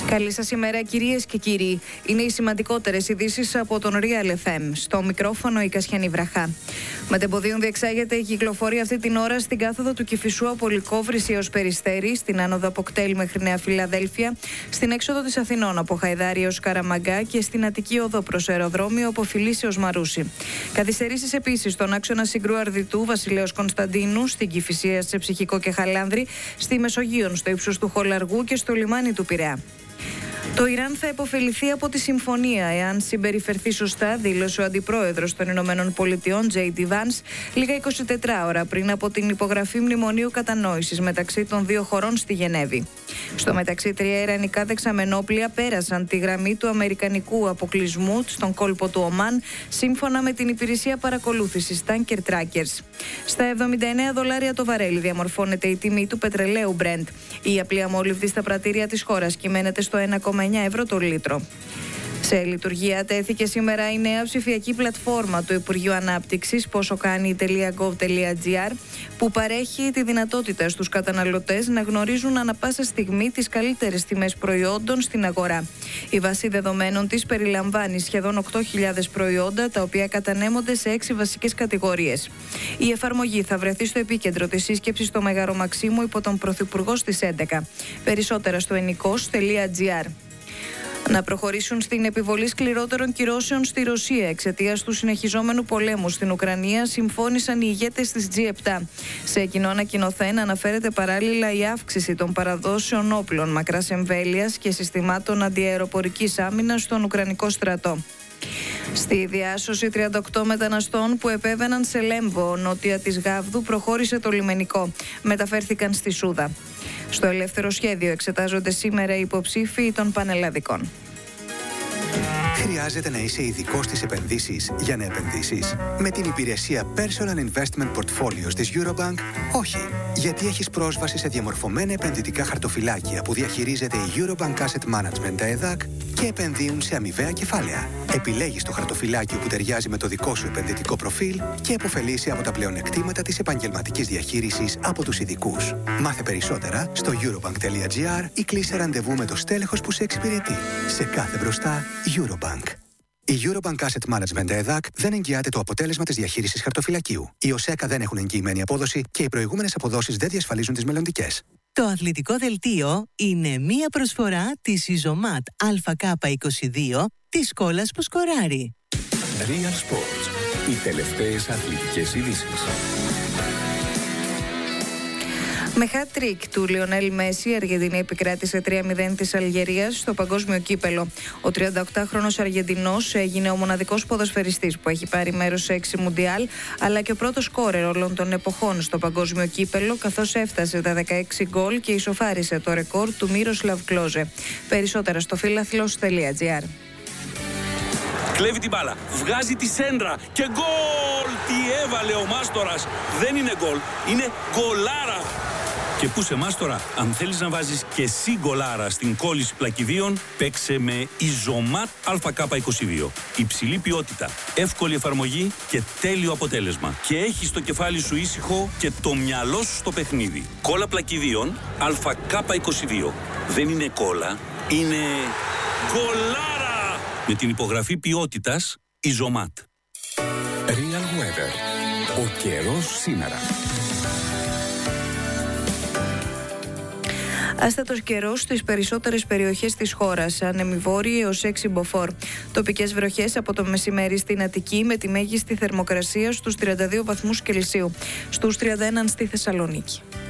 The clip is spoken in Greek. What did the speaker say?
Καλή σας ημέρα, κυρίες και κύριοι. Είναι οι σημαντικότερες ειδήσεις από τον Real FM. Στο μικρόφωνο η Κασιανή Βραχά. Μετεμποδίων διεξάγεται η κυκλοφορία αυτή την ώρα στην κάθοδο του Κηφισού από Λυκόβρηση έως Περιστέρη, στην άνοδο από Κτέλ μέχρι Νέα Φιλαδέλφια, στην έξοδο της Αθηνών από Χαϊδάρη έως Καραμαγκά και στην Αττική οδό προς αεροδρόμιο από Φιλίσση έως Μαρούσι. Καθυστερήσεις επίσης στον άξονα Συγκρού Αρδιτού, Βασιλέως Κωνσταντίνου, στην Κηφισία σε Ψυχικό και Χαλάνδρη, στη Μεσογείων στο ύψος του Χολαργού και στο λιμάνι του Πειραιά. Το Ιράν θα υποφεληθεί από τη συμφωνία εάν συμπεριφερθεί σωστά, δήλωσε ο αντιπρόεδρος των Ηνωμένων Πολιτειών, J.D. Vance, λίγα 24 ώρα πριν από την υπογραφή μνημονίου κατανόησης μεταξύ των δύο χωρών στη Γενέβη. Στο μεταξύ, 3 ιρανικά δεξαμενόπλια πέρασαν τη γραμμή του αμερικανικού αποκλεισμού στον κόλπο του Ομάν, σύμφωνα με την υπηρεσία παρακολούθησης Tanker Trackers. Στα $79 το βαρέλι διαμορφώνεται η τιμή του πετρελαίου Brent. Η απλή αμόλυβδη στα πρατήρια της χώρας κυμαίνεται στο 1,9 ευρώ το λίτρο. Σε λειτουργία τέθηκε σήμερα η νέα ψηφιακή πλατφόρμα του Υπουργείου Ανάπτυξης posokani.gov.gr, που παρέχει τη δυνατότητα στους καταναλωτές να γνωρίζουν ανά πάσα στιγμή τις καλύτερες τιμές προϊόντων στην αγορά. Η βάση δεδομένων της περιλαμβάνει σχεδόν 8.000 προϊόντα, τα οποία κατανέμονται σε 6 βασικές κατηγορίες. Η εφαρμογή θα βρεθεί στο επίκεντρο της σύσκεψης στο Μέγαρο Μαξίμου υπό τον Πρωθυπουργό στις 11. Περισσότερα στο enikos.gr. Να προχωρήσουν στην επιβολή σκληρότερων κυρώσεων στη Ρωσία εξαιτίας του συνεχιζόμενου πολέμου στην Ουκρανία, συμφώνησαν οι ηγέτες της G7. Σε κοινό ανακοινωθέν αναφέρεται παράλληλα η αύξηση των παραδόσεων όπλων μακράς εμβέλειας και συστημάτων αντιαεροπορικής άμυνας στον Ουκρανικό στρατό. Στη διάσωση 38 μεταναστών που επέβαιναν σε Λέμβο, νότια της Γάβδου, προχώρησε το λιμενικό. Μεταφέρθηκαν στη Σούδα. Στο ελεύθερο σχέδιο εξετάζονται σήμερα οι υποψήφοι των πανελλαδικών. Χρειάζεται να είσαι ειδικός στις επενδύσεις για να επενδύσεις? Με την υπηρεσία Personal Investment Portfolios της Eurobank, όχι. Γιατί έχεις πρόσβαση σε διαμορφωμένα επενδυτικά χαρτοφυλάκια που διαχειρίζεται η Eurobank Asset Management, τα ΕΔΑΚ, και επενδύουν σε αμοιβαία κεφάλαια. Επιλέγεις το χαρτοφυλάκιο που ταιριάζει με το δικό σου επενδυτικό προφίλ και επωφελείσαι από τα πλεονεκτήματα της επαγγελματικής διαχείρισης από τους ειδικούς. Μάθε περισσότερα στο eurobank.gr ή κλείσε ραντεβού με το στέλεχος που σε εξυπηρετεί. Σε κάθε μπροστά, Eurobank. Η Eurobank Asset Management ΕΔΑΚ δεν εγγυάται το αποτέλεσμα της διαχείρισης χαρτοφυλακίου. Οι ΟΣΕΚΑ δεν έχουν εγγυημένη απόδοση και οι προηγούμενες αποδόσεις δεν διασφαλίζουν τις μελλοντικές. Το αθλητικό δελτίο είναι μία προσφορά της Ιζωμάτ ΑΚ22 της κόλλας που σκοράρει. Real Sports. Οι τελευταίες αθλητικές ειδήσεις. Με hat-trick του Λιονέλ Μέση, η Αργεντινή επικράτησε 3-0 της Αλγερίας στο παγκόσμιο κύπελο. Ο 38χρονος Αργεντινός έγινε ο μοναδικός ποδοσφαιριστής που έχει πάρει μέρος σε 6 μουντιάλ, αλλά και ο πρώτος σκόρερ όλων των εποχών στο παγκόσμιο κύπελο, καθώς έφτασε τα 16 γκολ και ισοφάρισε το ρεκόρ του Μίροσλαβ Κλόζε. Περισσότερα στο φίλαθλος.gr. Κλέβει την μπάλα, βγάζει τη σέντρα και γκολ! Τι έβαλε ο Μάστορας! Δεν είναι γκολ, είναι γκολάρα! Και πού σε Μάστορα, αν θέλεις να βάζεις και εσύ γκολάρα στην κόλληση πλακιδίων, παίξε με Ιζωμάτ ΑΚ22. Υψηλή ποιότητα, εύκολη εφαρμογή και τέλειο αποτέλεσμα. Και έχεις το κεφάλι σου ήσυχο και το μυαλό σου στο παιχνίδι. Κόλλα πλακιδίων ΑΚ22. Δεν είναι κόλλα, είναι γκολάρα! Με την υπογραφή ποιότητας Ιζωμάτ. Real Weather. Ο καιρός σήμερα. Άστατος καιρός στις περισσότερες περιοχές της χώρας, ανεμιβόρειοι έως 6 μποφόρ. Τοπικές βροχές από το μεσημέρι στην Αττική με τη μέγιστη θερμοκρασία στους 32 βαθμούς Κελσίου, στους 31 στη Θεσσαλονίκη.